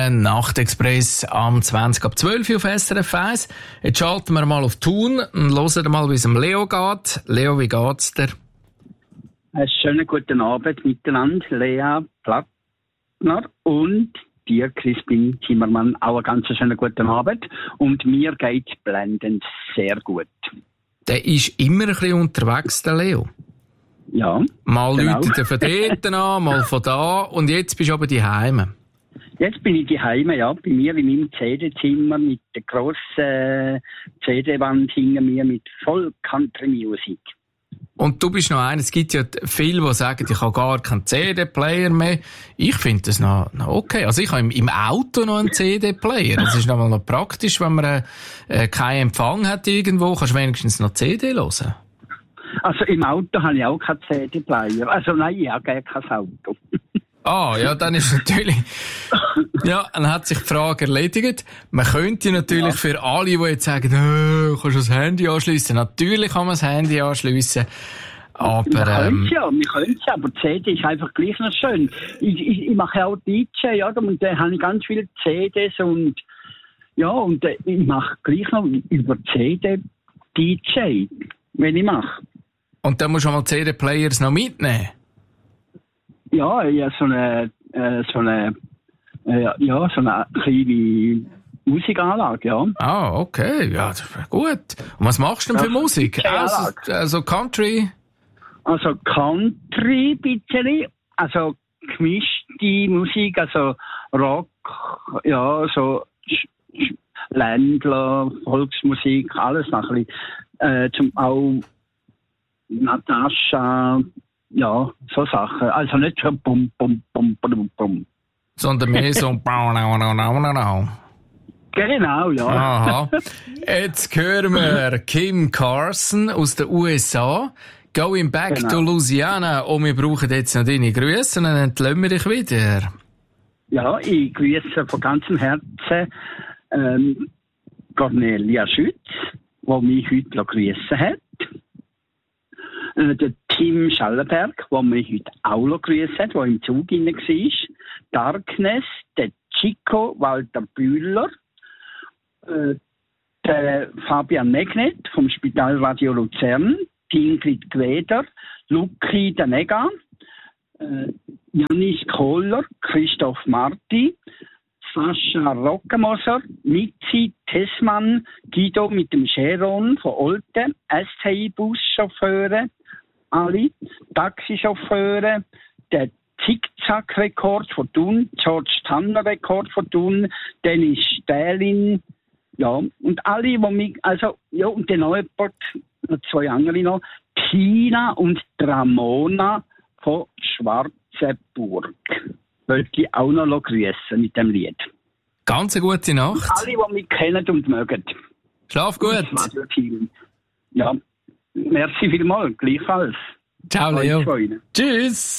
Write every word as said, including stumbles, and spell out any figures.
Nachtexpress am zwanzig ab zwölf auf S R F eins. Jetzt schalten wir mal auf Thun und hören mal, wie es dem Leo geht. Leo, wie geht's dir? Einen schönen guten Abend miteinander, Lea Plattner und dir, Crispin Zimmermann, auch einen ganz schönen guten Abend. Und mir geht blendend sehr gut. Der ist immer ein bisschen unterwegs, der Leo. Ja. Mal genau. läutet er von dort an, mal von da. Und jetzt bist du aber daheim. Jetzt bin ich daheim, ja, bei mir in meinem C D-Zimmer mit der grossen C D-Wand hinter mir mit voll Country-Music. Und du bist noch einer, es gibt ja viele, die sagen, ich habe gar keinen C D-Player mehr. Ich finde das noch, noch okay. Also ich habe im, im Auto noch einen C D-Player. Das ist noch mal noch praktisch, wenn man äh, keinen Empfang hat irgendwo, kannst du wenigstens noch C D hören. Also im Auto habe ich auch keinen C D-Player. Also nein, ich habe gar kein Auto. Ah, ja, dann ist natürlich, ja, dann hat sich die Frage erledigt. Man könnte natürlich ja. für alle, die jetzt sagen, oh, kannst du das Handy anschliessen? Natürlich kann man das Handy anschliessen. Aber, wir können ähm, es ja, wir können es ja, aber C D ist einfach gleich noch schön. Ich, ich, ich mache auch D J, ja, und da habe ich ganz viele C Ds und, ja, und äh, ich mache gleich noch über C D D J, wenn ich mache. Und dann musst du mal C D-Players noch mitnehmen? Ja, ja, so eine, äh, so eine, äh, ja, so eine kleine Musikanlage, ja. Ah, okay, ja, das ist gut. Und was machst du denn für ja, Musik? Also, also Country? Also Country, bisschen, also gemischte Musik, also Rock, ja, so Ländler, Volksmusik, alles noch ein bisschen, äh, zum auch Natascha, ja, so Sachen. Also nicht schon bum, bum, bum, bum, bum. Sondern mehr so Genau, ja. Aha. Jetzt hören wir Kim Carson aus den U S A. Going back genau. to Louisiana. Und wir brauchen jetzt noch deine Grüße und dann entlösen wir dich wieder. Ja, ich grüße von ganzem Herzen ähm, Cornelia Schütz, die mich heute grüßen hat. Der Tim Schallenberg, der mich heute auch noch grüßt hat, der im Zug hinein war. Darkness, der Chico Walter Bühler, äh, der Fabian Megnet vom Spitalradio Luzern, die Ingrid Gweder, Luki Danega, äh, Janis Kohler, Christoph Marti, Sascha Rockemoser, Mitzi Tessmann, Guido mit dem Cheron von Olten, S T I-Buschauffeure, alle, Taxichauffeure, der Zickzack-Rekord von Thun, George Tanner-Rekord von Thun, Dennis Stählin, ja, und alle, die mich, also, ja, und den Neuport, noch zwei andere noch, Tina und Ramona von Schwarzenburg. Wollte ich auch noch grüßen mit dem Lied. Ganz eine gute Nacht. Und alle, die mich kennen und mögen. Schlaf gut. Ja, merci vielmals, gleichfalls. Ciao, Leo. Tschüss.